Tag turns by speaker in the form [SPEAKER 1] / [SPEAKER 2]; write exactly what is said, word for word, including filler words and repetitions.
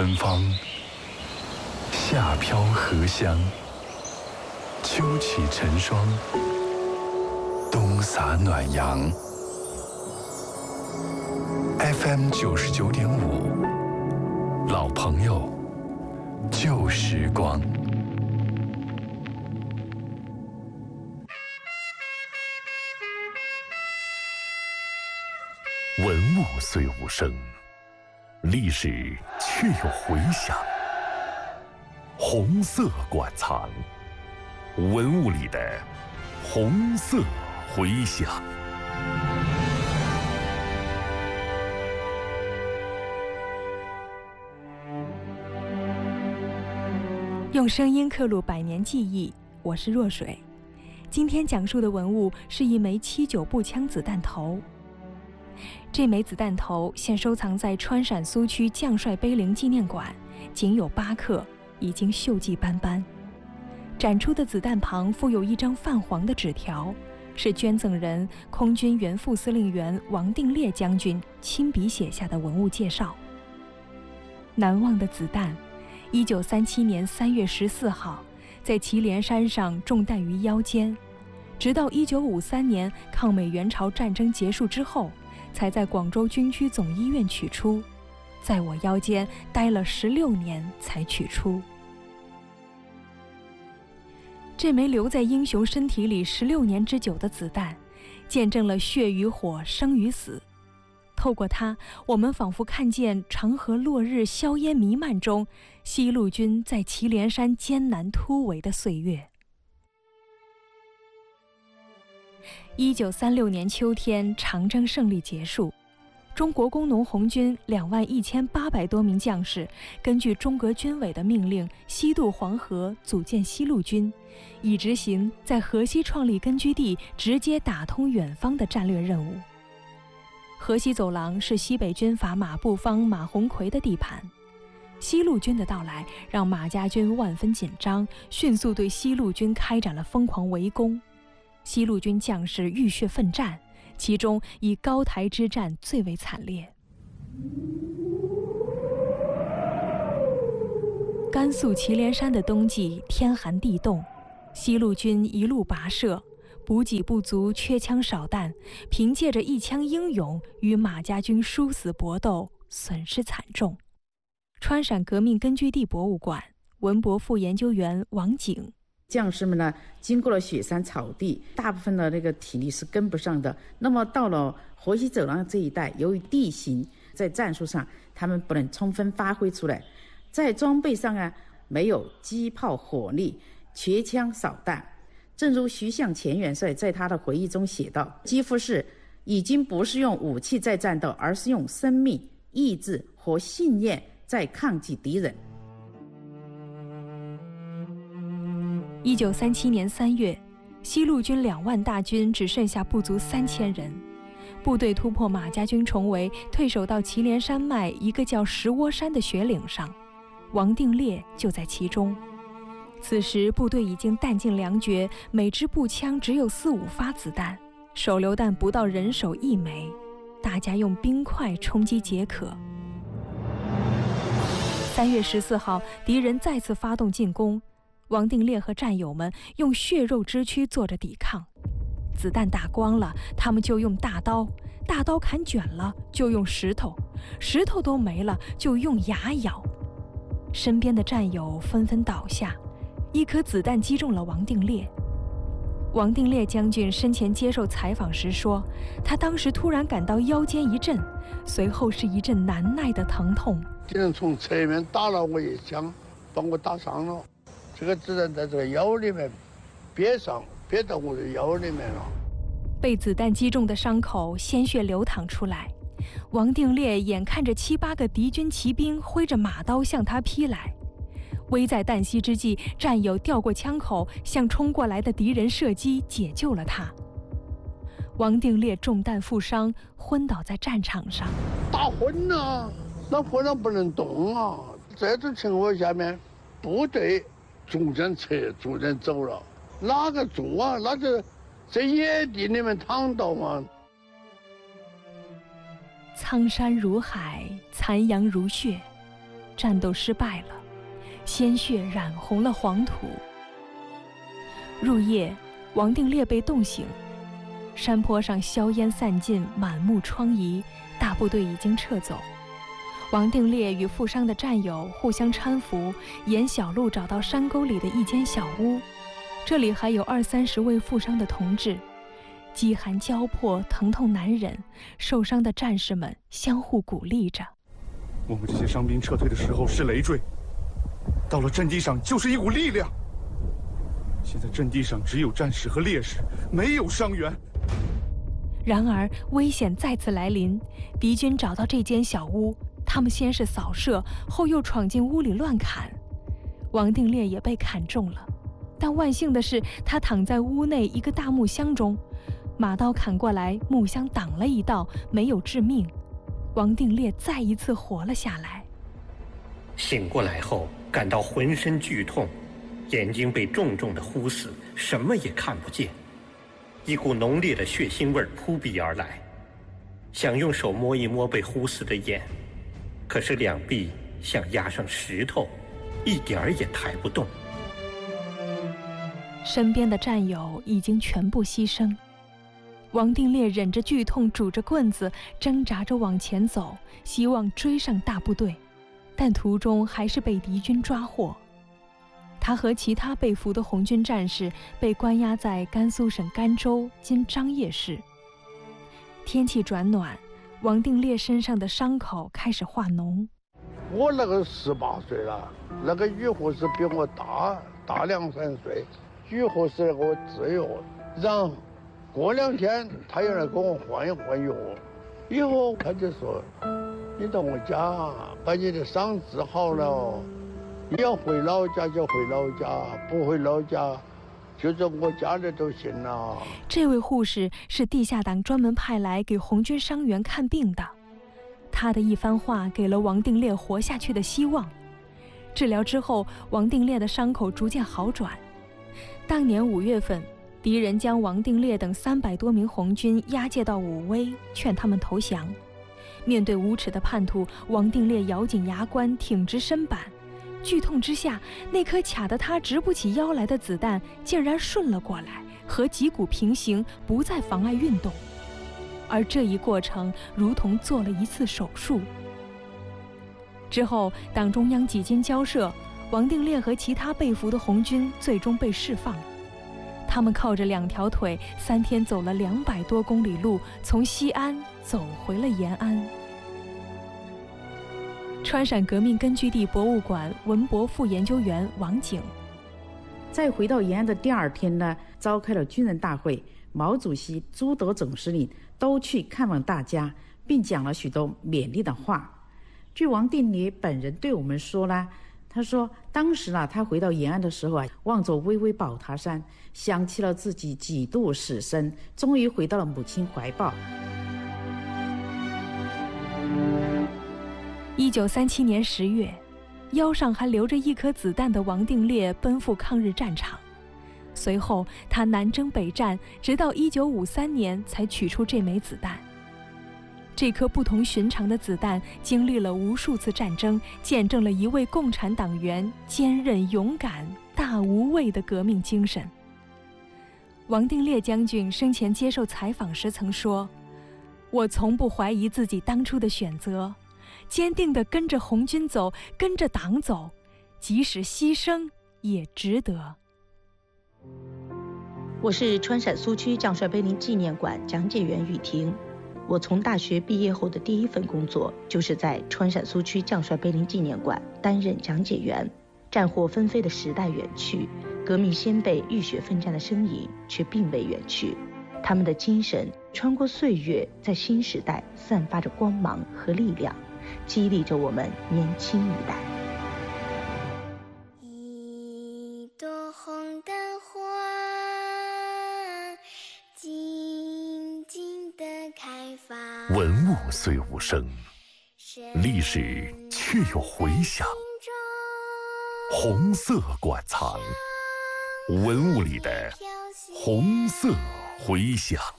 [SPEAKER 1] 芬芳，夏飘荷香，秋起晨霜，冬洒暖阳。F M 九十九点五，老朋友，旧时光。
[SPEAKER 2] 文物虽无声，历史却有回响。红色馆藏，文物里的红色回响。
[SPEAKER 3] 用声音刻录百年记忆，我是若水。今天讲述的文物是一枚七九步枪子弹头。这枚子弹头现收藏在川陕苏区将帅碑林纪念馆，仅有八克，已经锈迹斑斑。展出的子弹旁附有一张泛黄的纸条，是捐赠人空军原副司令员王定烈将军亲笔写下的文物介绍。难忘的子弹，一九三七年三月十四号，在祁连山上中弹于腰间，直到一九五三年抗美援朝战争结束之后，才在广州军区总医院取出，在我腰间待了十六年才取出。这枚留在英雄身体里十六年之久的子弹，见证了血与火，生与死。透过它，我们仿佛看见长河落日，硝烟弥漫中，西路军在祁连山艰难突围的岁月。一九三六年秋天，长征胜利结束，中国工农红军两万一千八百多名将士，根据中革军委的命令，西渡黄河，组建西路军，以执行在河西创立根据地，直接打通远方的战略任务。河西走廊是西北军阀马步芳、马鸿逵的地盘。西路军的到来让马家军万分紧张，迅速对西路军开展了疯狂围攻。西路军将士浴血奋战，其中以高台之战最为惨烈。甘肃祁连山的冬季天寒地冻，西路军一路跋涉，补给不足，缺枪少弹，凭借着一腔英勇与马家军殊死搏斗，损失惨重。川陕革命根据地博物馆文博副研究员王景，
[SPEAKER 4] 将士们呢，经过了雪山草地，大部分的那个体力是跟不上的。那么到了河西走廊这一带，由于地形，在战术上他们不能充分发挥出来，在装备上啊，没有机炮火力，缺枪少弹。正如徐向前元帅在他的回忆中写道，几乎是已经不是用武器在战斗，而是用生命、意志和信念在抗击敌人。
[SPEAKER 3] 一九三七年三月，西路军两万大军只剩下不足三千人，部队突破马家军重围，退守到祁连山脉一个叫石窝山的雪岭上，王定烈就在其中。此时部队已经弹尽粮绝，每支步枪只有四五发子弹，手榴弹不到人手一枚，大家用冰块充饥解渴。三月十四号，敌人再次发动进攻，王定烈和战友们用血肉之躯做着抵抗。子弹打光了，他们就用大刀，大刀砍卷了就用石头，石头都没了就用牙咬。身边的战友纷纷倒下，一颗子弹击中了王定烈。王定烈将军生前接受采访时说，他当时突然感到腰间一震，随后是一阵难耐的疼痛。
[SPEAKER 5] 敌人从侧面打了我一枪，把我打伤了。这个子弹在这个腰里面憋上，憋到我的腰里面了。
[SPEAKER 3] 被子弹击中的伤口，鲜血流淌出来。王定烈眼看着七八个敌军骑兵挥着马刀向他劈来，危在旦夕之际，战友调过枪口，向冲过来的敌人射击，解救了他。王定烈中弹负伤，昏倒在战场上。
[SPEAKER 5] 打昏了，那昏了不能动啊！这种情况下面，部队逐渐撤，逐渐走了，哪个住啊？那就在野地里面躺到嘛。
[SPEAKER 3] 苍山如海，残阳如血， 战斗失败了，鲜血染红了黄土。入夜，王定烈被冻醒，山坡上硝烟散尽，满目疮痍，大部队已经撤走。王定烈与负伤的战友互相搀扶，沿小路找到山沟里的一间小屋，这里还有二三十位负伤的同志，饥寒交迫，疼痛难忍，受伤的战士们相互鼓励着。
[SPEAKER 6] 我们这些伤兵撤退的时候是累赘，到了阵地上就是一股力量。现在阵地上只有战士和烈士，没有伤员。
[SPEAKER 3] 然而危险再次来临，敌军找到这间小屋，他们先是扫射，后又闯进屋里乱砍。王定烈也被砍中了，但万幸的是，他躺在屋内一个大木箱中，马刀砍过来，木箱挡了一道，没有致命。王定烈再一次活了下来。
[SPEAKER 7] 醒过来后，感到浑身剧痛，眼睛被重重的呼死，什么也看不见。一股浓烈的血腥味扑鼻而来，想用手摸一摸被呼死的眼，可是两臂像压上石头，一点儿也抬不动。
[SPEAKER 3] 身边的战友已经全部牺牲，王定烈忍着剧痛，拄着棍子，挣扎着往前走，希望追上大部队，但途中还是被敌军抓获。他和其他被俘的红军战士被关押在甘肃省甘州（今张掖市）。天气转暖，王定烈身上的伤口开始化脓。
[SPEAKER 5] 我那个十八岁了，那个女护士比我大大两三岁，女护士给我治药，然后过两天他又来给我换一换药，以后他就说：“你到我家把你的伤治好了。你要回老家就回老家，不回老家，就在我家里都行了。”
[SPEAKER 3] 这位护士是地下党专门派来给红军伤员看病的，他的一番话给了王定烈活下去的希望。治疗之后，王定烈的伤口逐渐好转。当年五月份，敌人将王定烈等三百多名红军押解到武威，劝他们投降。面对无耻的叛徒，王定烈咬紧牙关，挺直身板。剧痛之下，那颗卡得他直不起腰来的子弹竟然顺了过来，和脊骨平行，不再妨碍运动。而这一过程如同做了一次手术。之后，党中央几经交涉，王定烈和其他被俘的红军最终被释放。他们靠着两条腿，三天走了两百多公里路，从西安走回了延安。川陕革命根据地博物馆文博副研究员王景，
[SPEAKER 4] 再回到延安的第二天呢，召开了军人大会，毛主席、朱德总司令都去看望大家，并讲了许多勉励的话。据王定烈本人对我们说呢，他说当时啊，他回到延安的时候啊，望着巍巍宝塔山，想起了自己几度死生，终于回到了母亲怀抱。
[SPEAKER 3] 一九三七年十月，腰上还留着一颗子弹的王定烈奔赴抗日战场。随后，他南征北战，直到一九五三年才取出这枚子弹。这颗不同寻常的子弹经历了无数次战争，见证了一位共产党员坚韧勇敢、大无畏的革命精神。王定烈将军生前接受采访时曾说：“我从不怀疑自己当初的选择，坚定地跟着红军走，跟着党走，即使牺牲也值得。”
[SPEAKER 8] 我是川陕苏区将帅碑林纪念馆讲解员雨婷。我从大学毕业后的第一份工作就是在川陕苏区将帅碑林纪念馆担任讲解员。战火纷飞的时代远去，革命先辈浴血奋战的身影却并未远去。他们的精神穿过岁月，在新时代散发着光芒和力量，激励着我们年轻一代。
[SPEAKER 9] 一朵红的花静静地开放，
[SPEAKER 2] 文物虽无声，历史却有回响。红色馆藏，文物里的红色回响。